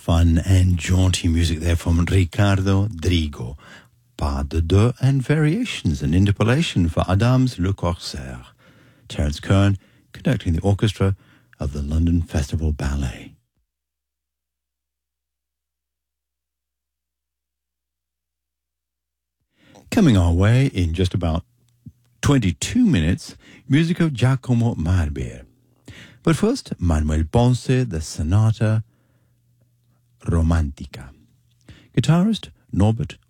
Fun and jaunty music there from Riccardo Drigo. Pas de deux and variations, an interpolation for Adams Le Corsaire. Terence Kern conducting the orchestra of the London Festival Ballet. Coming our way in just about 22 minutes, music of Giacomo Meyerbeer. But first, Manuel Ponce, the Sonata Romantica. Guitarist Norbert